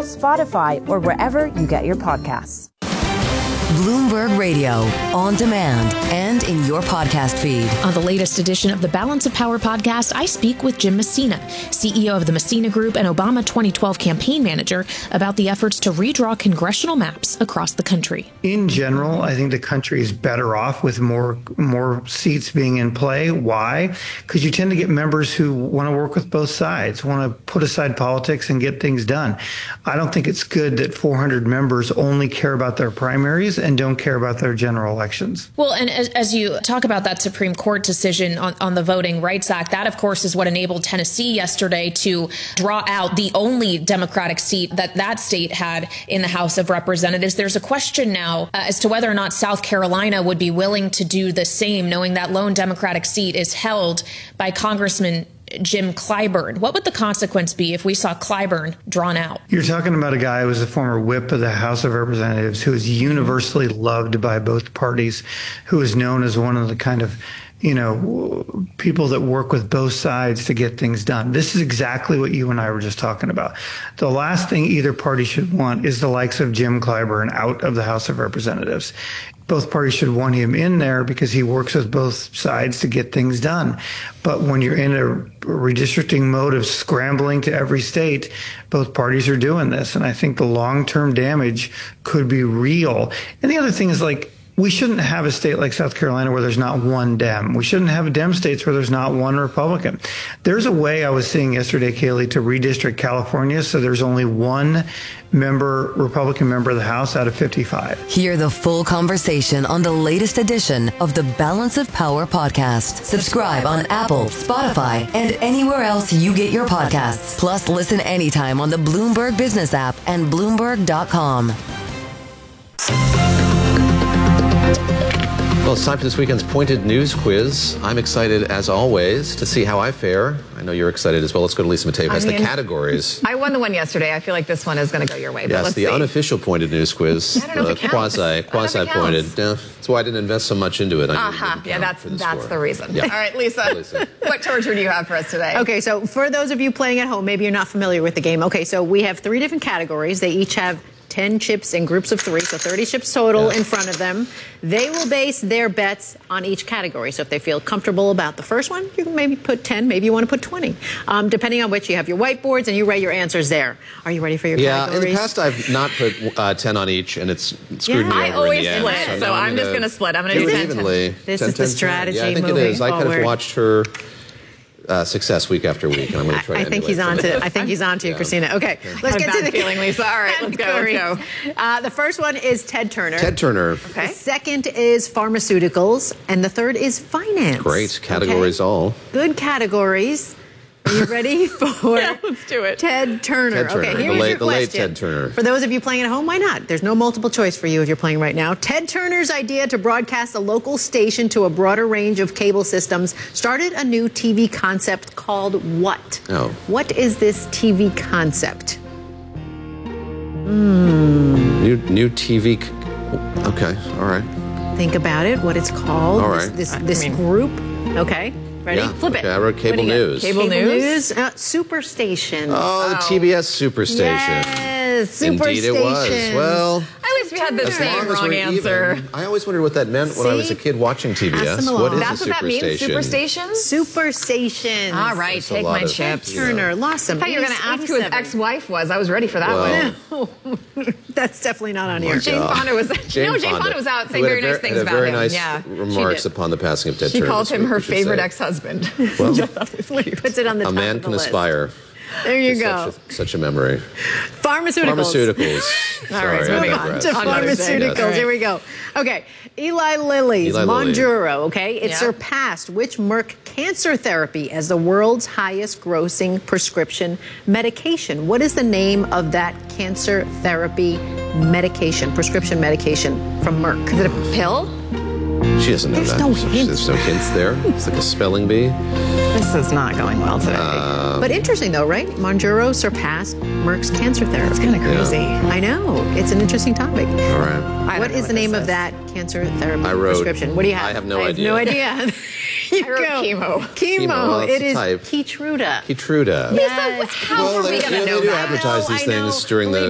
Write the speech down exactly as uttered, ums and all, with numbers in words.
Apple, Spotify, or wherever you get your podcasts. Bloomberg Radio, on demand and in your podcast feed. On the latest edition of the Balance of Power podcast, I speak with Jim Messina, C E O of the Messina Group and Obama twenty twelve campaign manager, about the efforts to redraw congressional maps across the country. In general, I think the country is better off with more more seats being in play. Why? Because you tend to get members who want to work with both sides, want to put aside politics and get things done. I don't think it's good that four hundred members only care about their primaries and don't care about their general elections. Well, and as, as you talk about that Supreme Court decision on, on the Voting Rights Act, that, of course, is what enabled Tennessee yesterday to draw out the only Democratic seat that that state had in the House of Representatives. There's a question now uh, as to whether or not South Carolina would be willing to do the same, knowing that lone Democratic seat is held by Congressman Jim Clyburn. What would the consequence be if we saw Clyburn drawn out? You're talking about a guy who was a former whip of the House of Representatives, who is universally loved by both parties, who is known as one of the kind of, you know, people that work with both sides to get things done. This is exactly what you and I were just talking about. The last thing either party should want is the likes of Jim Clyburn out of the House of Representatives. Both parties should want him in there because he works with both sides to get things done. But when you're in a redistricting mode of scrambling to every state, both parties are doing this. And I think the long-term damage could be real. And the other thing is, like, we shouldn't have a state like South Carolina where there's not one Dem. We shouldn't have Dem states where there's not one Republican. There's a way, I was seeing yesterday, Kaylee, to redistrict California so there's only one member, Republican member of the House out of fifty-five. Hear the full conversation on the latest edition of the Balance of Power podcast. Subscribe on Apple, Spotify, and anywhere else you get your podcasts. Plus, listen anytime on the Bloomberg Business app and Bloomberg dot com. Well, it's time for this weekend's Pointed News Quiz. I'm excited, as always, to see how I fare. I know you're excited as well. Let's go to Lisa Mateo. That's the categories. I won the one yesterday. I feel like this one is going to go your way. But Yes, let's the see. unofficial Pointed News Quiz. I don't know if it counts. Quasi, I don't know if it quasi-pointed. counts. Yeah, that's why I didn't invest so much into it. I Uh-huh. didn't Yeah, count that's for the that's score. the reason. Yeah. All right, Lisa, Lisa. what torture do you have for us today? Okay, so for those of you playing at home, maybe you're not familiar with the game. Okay, so we have three different categories. They each have ten chips in groups of three, so thirty chips total Yeah. in front of them. They will base their bets on each category. So if they feel comfortable about the first one, you can maybe put ten, maybe you want to put twenty. Um, depending on which, you have your whiteboards and you write your answers there. Are you ready for your Yeah, categories? in the past I've not put uh, ten on each, and it's screwed Yeah. me I over always in the end. split, so now I'm just gonna gonna split. I'm gonna do do it ten, evenly. This ten, is the ten, ten. strategy Yeah, I think it moving is. I kind of forward. watched her uh, success week after week, and I'm going to try I to think he's on emulate to. I think he's on to you, Yeah. Christina. Okay, let's Had a get to bad the feeling, Lisa. All right, let's go, let's go. categories. Uh, the first one is Ted Turner. Ted Turner. Okay. The second is pharmaceuticals, and the third is finance. Great. Categories Okay. all. Good categories. Are you ready for Yeah, let's do it. Ted Turner? Ted Turner, Okay, the here's late- your the late question. Ted Turner. For those of you playing at home, why not? There's no multiple choice for you if you're playing right now. Ted Turner's idea to broadcast a local station to a broader range of cable systems started a new T V concept called what? Oh. What is this T V concept? New new T V. c- Okay. All right. Think about it, what it's called. All This, right. this, I this mean- group. Okay, ready? Yeah. Flip okay, it. I wrote What cable do you got? news. Cable news? Uh, Superstation. Oh, the T B S Superstation. Yes, Indeed it was. Superstation. Well, At least we had the as same long as wrong we're answer. even. I always wondered what that meant when I was See? a kid watching T B Pass S. them What along. is That's a what that means, superstation? superstations? Superstation. All right, That's a take lot my of- chips. yeah. Turner lost some. I thought you were going to ask who his ex-wife was. I was ready for that Well, one. That's definitely not on here. Jane Fonda was. Jane no, Jane Fonda, Fonda was out who saying had very a nice things had about very him. nice Yeah, remarks she did. upon the passing of Ted She Turner. called this him week, her we should favorite say. ex-husband. Well, Puts it on the a top man of the can list. aspire. There you to go. Such a, such a memory. Pharmaceuticals. Pharmaceuticals. All Sorry, right, I moving On digress. to On to other things. pharmaceuticals. All right. Here we go. Okay. Eli Lilly's Eli Lilly. Mounjaro, okay? It Yeah. surpassed which Merck cancer therapy as the world's highest grossing prescription medication? What is the name of that cancer therapy medication, prescription medication from Merck? Is it a pill? She doesn't know There's that. no So hints. There's no hints there. It's like a spelling bee. This is not going well today. But interesting, though, right? Mounjaro surpassed Merck's cancer therapy. It's kind of crazy. I know. It's an interesting topic. All right. I What don't know is the name this of that cancer therapy I wrote- prescription? What do you have? I have no I have idea. no idea. You I wrote go. chemo. Chemo. Chemo, well, that's It a is type. Keytruda. Keytruda. Yes. How Well, are they, we you going know, to they know do that? advertise I these know, I things know. during the